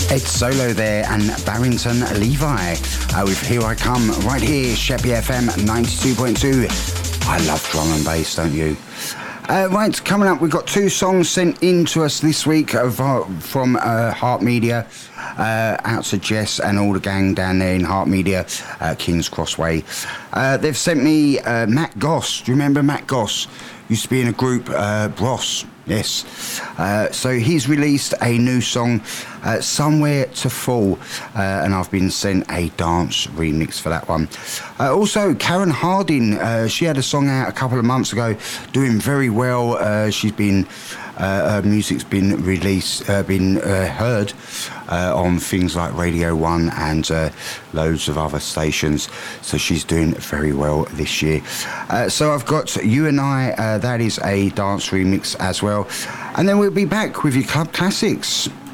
Ed Solo there and Barrington Levi with Here I Come right here, Sheppey FM 92.2. I love drum and bass, don't you? Right, coming up, we've got two songs sent in to us this week from Heart Media. Out to Jess and all the gang down there in Heart Media, King's Crossway. They've sent me Matt Goss. Do you remember Matt Goss? Used to be in a group, Bros. Yes. So he's released a new song, Somewhere to Fall, and I've been sent a dance remix for that one. Also, Karen Harding, she had a song out a couple of months ago, doing very well. She's been... her music's been released, heard on things like Radio 1 and loads of other stations. So she's doing very well this year. So I've got You and I, that is a dance remix as well. And then we'll be back with your club classics.